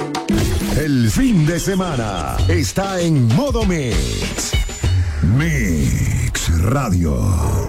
El fin de semana está en modo Mix. Mix Radio.